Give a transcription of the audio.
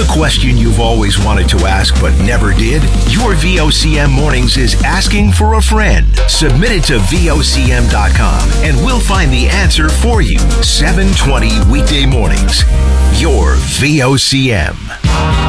a question you've always wanted to ask but never did? Your VOCM Mornings is asking for a friend. Submit it to VOCM.com and we'll find the answer for you. 7:20 weekday mornings. Your VOCM.